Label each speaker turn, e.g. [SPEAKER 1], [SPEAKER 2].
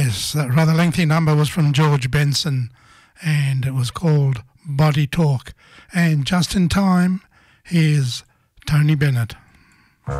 [SPEAKER 1] Yes, that rather lengthy number was from George Benson and it was called Body Talk. And just in time, here's Tony Bennett.